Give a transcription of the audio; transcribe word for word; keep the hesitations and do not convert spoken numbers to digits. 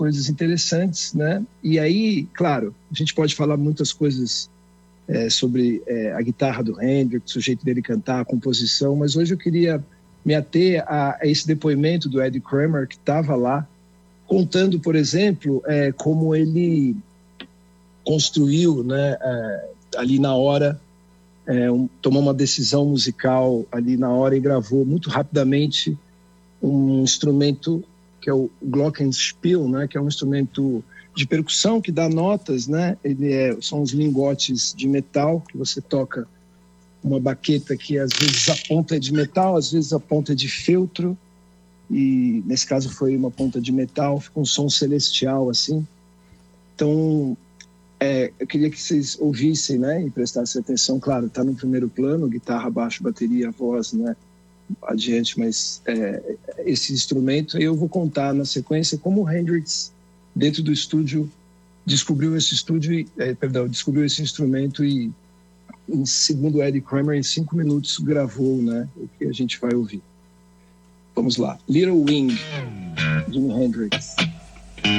coisas interessantes, né? E aí, claro, a gente pode falar muitas coisas é, sobre é, a guitarra do Hendrix, o jeito dele cantar, a composição, mas hoje eu queria me ater a, a esse depoimento do Eddie Kramer, que estava lá, contando, por exemplo, é, como ele construiu, né, é, ali na hora, é, um, tomou uma decisão musical ali na hora e gravou muito rapidamente um instrumento que é o glockenspiel, né, que é um instrumento de percussão que dá notas, né? Ele é, são os lingotes de metal que você toca uma baqueta que às vezes a ponta é de metal, às vezes a ponta é de feltro, e nesse caso foi uma ponta de metal, fica um som celestial assim. Então é, eu queria que vocês ouvissem, né, e prestassem atenção. Claro, está no primeiro plano, guitarra, baixo, bateria, voz, né, adiante, mas é, esse instrumento eu vou contar na sequência como o Hendrix dentro do estúdio descobriu esse estúdio e, é, perdão, descobriu esse instrumento e, em, segundo Eddie Kramer, em cinco minutos gravou, né, o que a gente vai ouvir. Vamos lá, Little Wing, Jimi Hendrix.